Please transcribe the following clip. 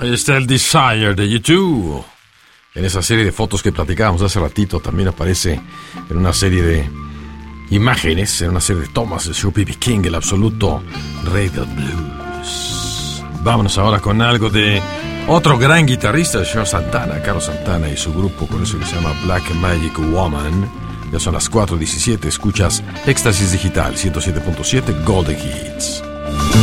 Ahí está el Desire de U2. En esa serie de fotos que platicábamos hace ratito también aparece en una serie de imágenes, en una serie de tomas de su B.B. King, el absoluto rey del blues. Vámonos ahora con algo de otro gran guitarrista, el señor Santana, Carlos Santana y su grupo, con eso que se llama Black Magic Woman. Ya son las 4:17, escuchas Éxtasis Digital 107.7 Golden Hits.